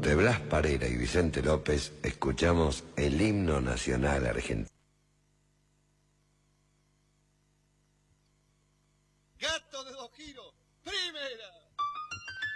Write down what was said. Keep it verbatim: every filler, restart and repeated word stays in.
de Blas Parera y Vicente López, escuchamos el himno nacional argentino. Gato de dos giros, primera.